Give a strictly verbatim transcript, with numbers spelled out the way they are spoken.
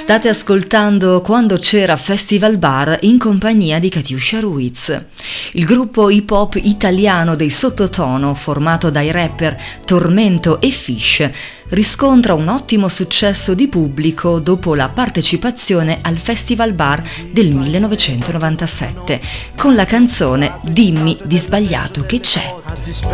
State ascoltando Quando c'era Festival Bar in compagnia di Katiuscia Ruiz. Il gruppo hip hop italiano dei Sottotono, formato dai rapper Tormento e Fish, riscontra un ottimo successo di pubblico dopo la partecipazione al Festival Bar del millenovecentonovantasette con la canzone Dimmi di sbagliato che c'è.